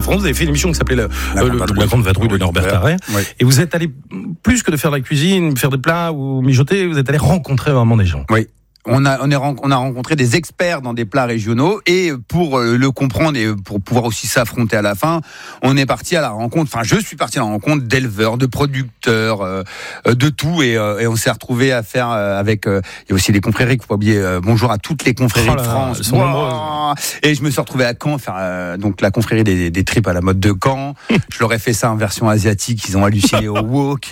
France. Vous avez fait une émission qui s'appelait La Grande Vadrouille de Norbert Tarrer. Oui. Et vous êtes allé, plus que de faire de la cuisine, faire des plats ou mijoter, vous êtes allé rencontrer vraiment des gens. Oui. On a rencontré des experts dans des plats régionaux et pour le comprendre et pour pouvoir aussi s'affronter à la fin, on est parti à la rencontre. Enfin, je suis parti à la rencontre d'éleveurs, de producteurs, de tout et on s'est retrouvé à faire avec. Il y a aussi des confréries. Faut pas oublier. Bonjour à toutes les confréries de France. Et je me suis retrouvé à Caen faire donc la confrérie des tripes à la mode de Caen. Je leur ai fait ça en version asiatique. Ils ont halluciné au wok.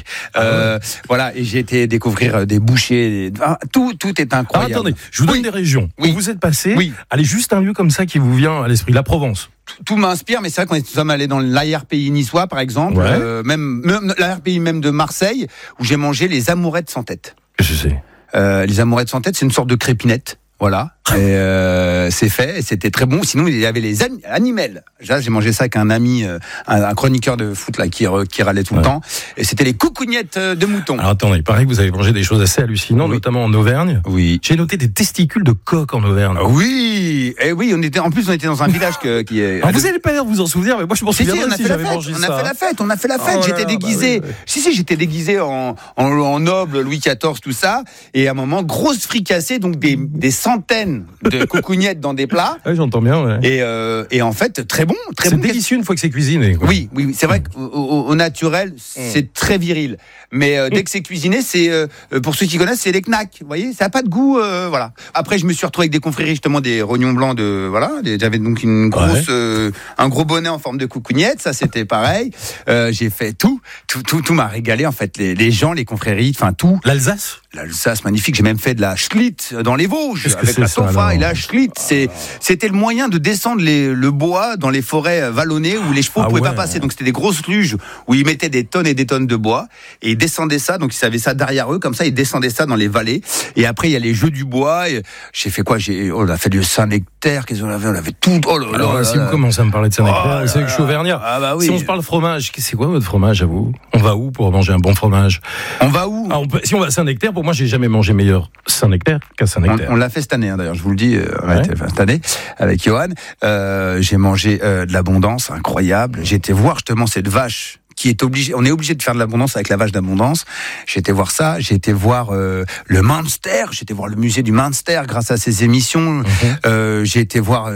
Voilà. Et j'ai été découvrir des bouchers. Tout est incroyable. Attendez, je vous donne des régions où vous êtes passé. Allez, juste un lieu comme ça qui vous vient à l'esprit, la Provence. Tout m'inspire, mais c'est vrai qu'on est sommes allés dans l'arrière-pays niçois, par exemple, même l'arrière-pays même de Marseille, où j'ai mangé les amourettes sans tête. Je sais. Les amourettes sans tête, c'est une sorte de crépinette. Voilà, et c'est fait, et c'était très bon. Sinon, il y avait les animels. Là, j'ai mangé ça avec un ami, un chroniqueur de foot là qui râlait tout le temps. Et c'était les coucougnettes de mouton. Alors attendez, il paraît que vous avez mangé des choses assez hallucinantes, notamment en Auvergne. Oui. J'ai noté des testicules de coq en Auvergne. Oui, et oui, on était dans un village qui est. Alors vous allez pas vous en souvenir, mais moi je m'en souviens. Si j'avais mangé ça. On a fait la fête. J'étais déguisé. J'étais déguisé en noble Louis XIV, tout ça. Et à un moment, grosse fricassée, donc des centaines de coucougnettes dans des plats. Oui, j'entends bien. Ouais. Et en fait, très bon. C'est délicieux une fois que c'est cuisiné. Quoi. Oui, c'est vrai qu'au naturel, c'est très viril. Mais dès que c'est cuisiné, c'est pour ceux qui connaissent, c'est les knacks. Vous voyez, ça a pas de goût. Voilà. Après, je me suis retrouvé avec des confréries justement des rognons blancs j'avais donc une grosse, un gros bonnet en forme de coucougnette. Ça, c'était pareil. J'ai fait tout m'a régalé en fait. Les gens, les confréries, enfin tout. L'Alsace, magnifique. J'ai même fait de la schlitt dans les Vosges avec la tofa et la schlitt. C'était le moyen de descendre le bois dans les forêts vallonnées où les chevaux pouvaient pas passer. Donc c'était des grosses luges où ils mettaient des tonnes et des tonnes de bois et ils descendaient ça. Donc ils avaient ça derrière eux comme ça. Ils descendaient ça dans les vallées. Et après il y a les jeux du bois. Et j'ai fait quoi on a fait du Saint-Nectaire. Qu'est-ce qu'on avait? On avait tout. Alors si vous commencez à me parler de Saint-Nectaire, vous savez que je suis auvergnat. Si on se parle fromage, c'est quoi votre fromage à vous? On va où pour manger un bon fromage? On va où? Si on va à Saint-Nectaire, pour moi, j'ai jamais mangé meilleur Saint-Nectaire qu'à Saint-Nectaire. On l'a fait cette année, d'ailleurs, je vous le dis, cette année, avec Johan. J'ai mangé de l'abondance, incroyable. J'ai été voir justement cette vache on est obligé de faire de l'abondance avec la vache d'abondance. J'ai été voir ça, j'ai été voir le Munster, j'ai été voir le musée du Munster grâce à ces émissions. J'ai été voir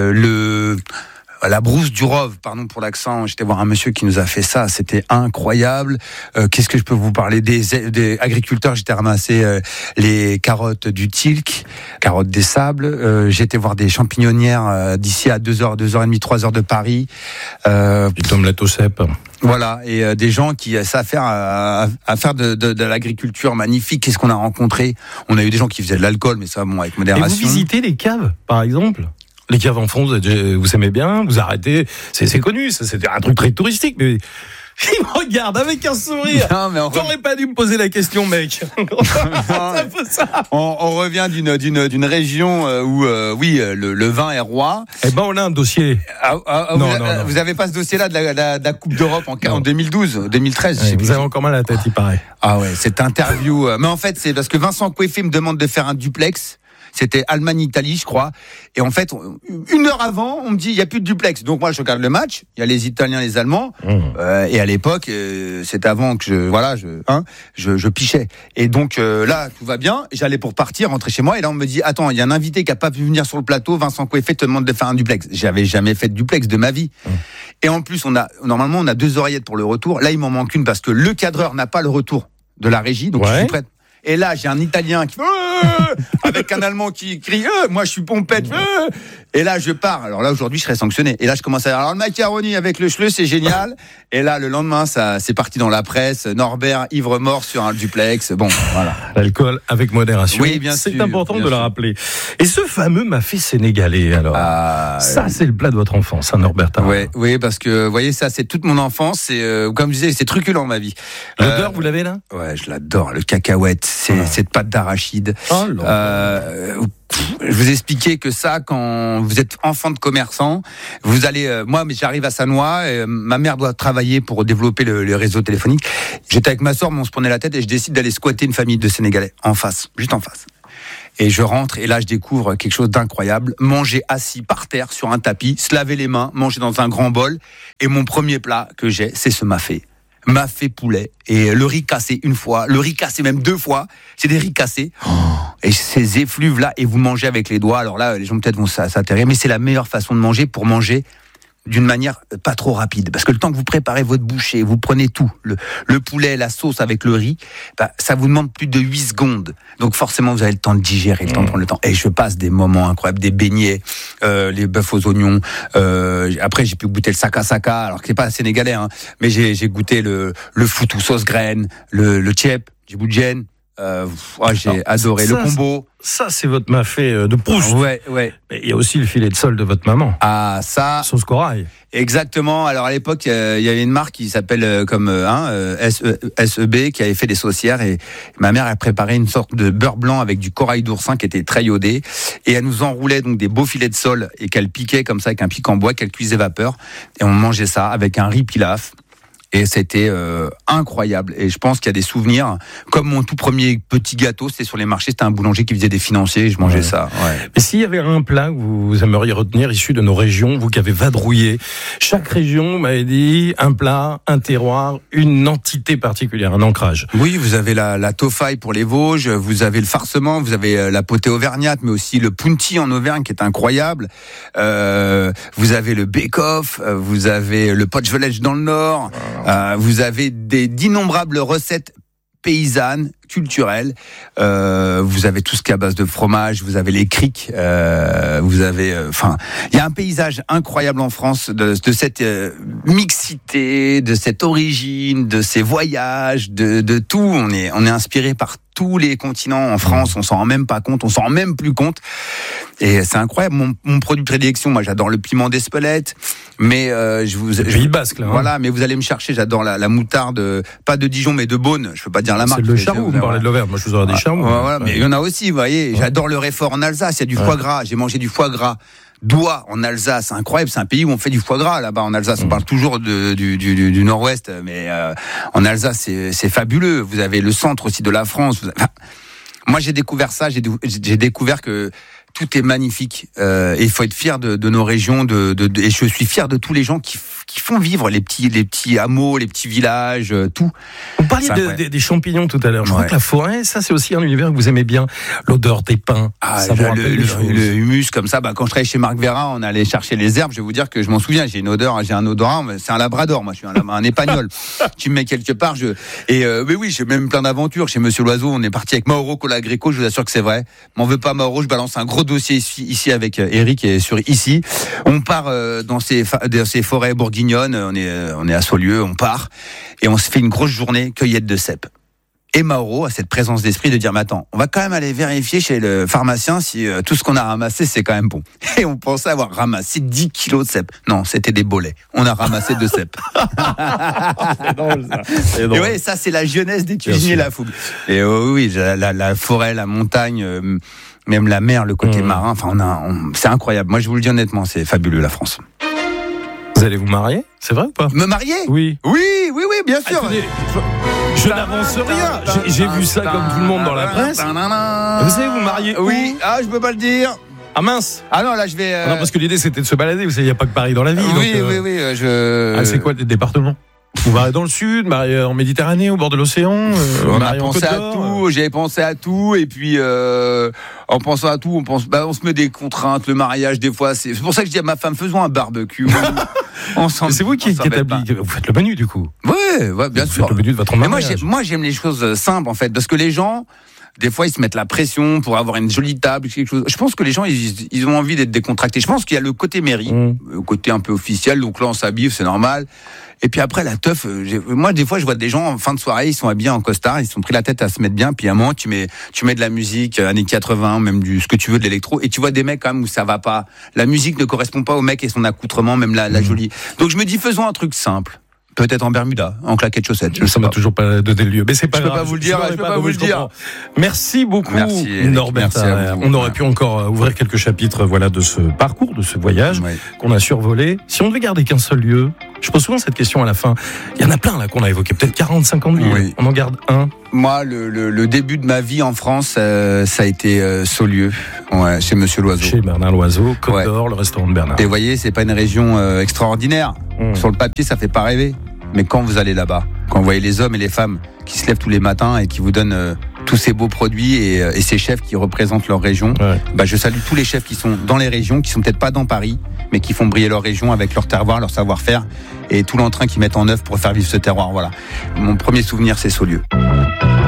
la brousse du Rove, pardon pour l'accent. J'étais voir un monsieur qui nous a fait ça, c'était incroyable. Qu'est-ce que je peux vous parler des agriculteurs? J'étais ramassé les carottes du Tilk, carottes des Sables. J'étais voir des champignonnières d'ici à 2h, 2h30, 3h de Paris. Du omelette au cèpe. Voilà, et des gens qui savent faire à faire de l'agriculture magnifique. Qu'est-ce qu'on a rencontré? On a eu des gens qui faisaient de l'alcool, mais ça, bon, avec modération. Et vous visitez les caves, par exemple? Les caves en France, vous aimez bien, vous arrêtez, c'est connu, ça, c'est un truc très touristique, mais il me regarde avec un sourire. T'aurais pas dû me poser la question, mec. On revient d'une région où le vin est roi. Eh ben on a un dossier. Non. Vous avez pas ce dossier-là de la Coupe d'Europe en 2012, 2013. Vous avez encore mal à la tête, il paraît. Ah ouais, cette interview. Mais en fait, c'est parce que Vincent Coueffé me demande de faire un duplex. C'était Allemagne-Italie, je crois. Et en fait, 1 heure avant, on me dit, il n'y a plus de duplex. Donc moi, je regarde le match. Il y a les Italiens, les Allemands. Et à l'époque, c'était avant que je pichais. Et donc là, tout va bien. J'allais pour partir, rentrer chez moi. Et là, on me dit, attends, il y a un invité qui n'a pas pu venir sur le plateau. Vincent Coueffé te demande de faire un duplex. J'avais jamais fait de duplex de ma vie. Et en plus, normalement, on a 2 oreillettes pour le retour. Là, il m'en manque une parce que le cadreur n'a pas le retour de la régie. Donc je suis prêt. Et là, j'ai un Italien qui avec un Allemand qui crie moi je suis pompette. Et là, je pars. Alors là, aujourd'hui, je serais sanctionné. Et là, je commence à dire, alors le macaroni avec le schleu, c'est génial. Et là, le lendemain, c'est parti dans la presse. Norbert, ivre mort sur un duplex. Bon, voilà. L'alcool avec modération. Oui, bien sûr. C'est important de le rappeler. Et ce fameux mafé sénégalais, alors. Ça, c'est le plat de votre enfance, hein, Norbert Tarrer. Oui, parce que, vous voyez, ça, c'est toute mon enfance. C'est, comme je disais, c'est truculent, ma vie. L'odeur, vous l'avez là? Ouais, je l'adore. Le cacahuète, cette pâte d'arachide. Je vous expliquais que ça, quand vous êtes enfant de commerçant, vous allez, moi, mais j'arrive à Sannois, ma mère doit travailler pour développer le réseau téléphonique. J'étais avec ma soeur, mais on se prenait la tête et je décide d'aller squatter une famille de Sénégalais juste en face. Et je rentre et là je découvre quelque chose d'incroyable. Manger assis par terre sur un tapis, se laver les mains, manger dans un grand bol. Et mon premier plat que j'ai, c'est ce mafé. Mafé poulet et le riz cassé une fois, le riz cassé même 2 fois. C'est des riz cassés. Et ces effluves là, et vous mangez avec les doigts. Alors là, les gens peut-être vont s'atterrir, mais c'est la meilleure façon de manger pour manger d'une manière pas trop rapide, parce que le temps que vous préparez votre bouchée, vous prenez tout, le poulet, la sauce avec le riz, ça vous demande plus de 8 secondes. Donc forcément, vous avez le temps de digérer, le temps de prendre le temps. Et je passe des moments incroyables, des beignets, les bœufs aux oignons. Après, j'ai pu goûter le saka, alors que c'est pas sénégalais, hein, mais j'ai goûté le foutou sauce graine, le tchèp, djiboudjen. J'ai adoré le combo. Ça, c'est votre mafé de Proust. Ouais. Mais il y a aussi le filet de sol de votre maman. Ah, ça. Sauce corail. Exactement. Alors à l'époque, il y avait une marque qui s'appelle SEB qui avait fait des saucières et ma mère a préparé une sorte de beurre blanc avec du corail d'oursin qui était très iodé et elle nous enroulait donc des beaux filets de sol et qu'elle piquait comme ça avec un pic en bois qu'elle cuisait vapeur et on mangeait ça avec un riz pilaf. Et c'était incroyable. Et je pense qu'il y a des souvenirs. Comme mon tout premier petit gâteau, c'était sur les marchés. C'était un boulanger qui faisait des financiers. Et je mangeais ça. Ouais. Mais s'il y avait un plat que vous aimeriez retenir issu de nos régions, vous qui avez vadrouillé, chaque région m'avait dit un plat, un terroir, une entité particulière, un ancrage. Oui, vous avez la tofaille pour les Vosges. Vous avez le farcement. Vous avez la potée auvergnate, mais aussi le punti en Auvergne qui est incroyable. Vous avez le bake-off. Vous avez le potchvelech dans le Nord. Vous avez d'innombrables recettes paysannes, culturelles. Vous avez tout ce qui est à base de fromage. Vous avez les criques. Vous avez, il y a un paysage incroyable en France de cette mixité, de cette origine, de ces voyages, de tout. On est inspiré par tous les continents en France. On s'en rend même pas compte. On s'en rend même plus compte. Et c'est incroyable. Mon produit de prédilection, moi, j'adore le piment d'Espelette. Mais Pays Basque, là. Voilà, mais vous allez me chercher. J'adore la moutarde, pas de Dijon, mais de Beaune. Je peux pas dire la marque. C'est le charroux. Vous parlez de l'Auvergne. Moi, je vous aurais des charroux. Voilà, mais il y en a aussi. Vous voyez, j'adore le réfort en Alsace. Il y a du foie gras. J'ai mangé du foie gras d'oie en Alsace. C'est incroyable. C'est un pays où on fait du foie gras là-bas en Alsace. On parle toujours du Nord-Ouest, mais en Alsace, c'est fabuleux. Vous avez le centre aussi de la France. Moi, j'ai découvert ça. J'ai découvert que tout est magnifique. Et il faut être fier de nos régions. Et je suis fier de tous les gens qui font vivre les petits hameaux, les petits villages, tout. Vous parliez des champignons tout à l'heure. Je crois que la forêt, ça c'est aussi un univers que vous aimez bien. L'odeur des pins. Le humus comme ça. Quand je travaillais chez Marc Vera, on allait chercher les herbes. Je vais vous dire que je m'en souviens. J'ai un odorat. C'est un labrador. Moi, je suis un épagnol. Tu me mets quelque part. Mais oui, j'ai même plein d'aventures. Chez Monsieur Loiseau, on est parti avec Mauro Colagreco. Je vous assure que c'est vrai. M'en veux pas, Mauro. Je balance un gros dossier ici avec Eric et sur ici. On part dans ces forêts bourguignonnes. On est à Saulieu. On part et on se fait une grosse journée cueillette de cèpes. Et Mauro a cette présence d'esprit de dire, mais attends, on va quand même aller vérifier chez le pharmacien si tout ce qu'on a ramassé, c'est quand même bon. Et on pensait avoir ramassé 10 kilos de cèpes. Non, c'était des bolets. On a ramassé 2 cèpes. C'est drôle, ça. C'est drôle. Et ouais, ça, c'est la jeunesse des cuisiniers, la fougue. Et oui, la forêt, la montagne, même la mer, le côté marin, c'est incroyable. Moi, je vous le dis honnêtement, c'est fabuleux, la France. Vous allez vous marier ? C'est vrai ou pas ? Me marier ? Oui. Oui, bien sûr. Attendez, je n'avance rien. J'ai vu ça comme tout le monde dans la presse. Vous allez vous marier ? Oui. Ah, je peux pas le dire. Ah mince. Ah non, là je vais. Non, parce que l'idée c'était de se balader. Vous savez, il n'y a pas que Paris dans la vie. Oui. C'est quoi des départements ? Vous mariez dans le sud, mariez en Méditerranée, au bord de l'océan. On a pensé à tout. J'ai pensé à tout, et puis en pensant à tout, on se met des contraintes. Le mariage, des fois, c'est pour ça que je dis à ma femme, faisons un barbecue. C'est vous qui établit. Vous faites le menu du coup. Ouais, bien sûr. Vous faites le menu de votre mariage. Mais moi, j'aime les choses simples en fait, parce que les gens. Des fois, ils se mettent la pression pour avoir une jolie table, quelque chose. Je pense que les gens, ils ont envie d'être décontractés. Je pense qu'il y a le côté mairie, le côté un peu officiel. Donc là, on s'habille, c'est normal. Et puis après, la teuf. Moi, des fois, je vois des gens en fin de soirée, ils sont habillés en costard, ils se sont pris la tête à se mettre bien. Puis à un moment, tu mets de la musique années 80, même ce que tu veux, de l'électro. Et tu vois des mecs quand même où ça va pas. La musique ne correspond pas au mec et son accoutrement, même la jolie. Donc je me dis, faisons un truc simple. Peut-être en Bermuda, en claquettes chaussettes. Ça m'a toujours pas donné le lieu, mais c'est pas grave. Je peux pas vous le dire. Merci beaucoup, Norbert. On aurait pu encore ouvrir quelques chapitres, de ce parcours, de ce voyage qu'on a survolé. Si on devait garder qu'un seul lieu, Je pose souvent cette question à la fin. Il y en a plein là qu'on a évoqué, peut-être 40, 50 000. Oui. On en garde un. Moi, le début de ma vie en France, ça a été Saulieu, chez Monsieur Loiseau. Chez Bernard Loiseau, Côte d'Or, le restaurant de Bernard. Et vous voyez, c'est pas une région extraordinaire. Sur le papier, ça fait pas rêver. Mais quand vous allez là-bas, quand vous voyez les hommes et les femmes qui se lèvent tous les matins et qui vous donnent tous ces beaux produits et ces chefs qui représentent leur région, je salue tous les chefs qui sont dans les régions, qui sont peut-être pas dans Paris, mais qui font briller leur région avec leur terroir, leur savoir-faire et tout l'entrain qu'ils mettent en œuvre pour faire vivre ce terroir. Voilà. Mon premier souvenir, c'est Saulieu.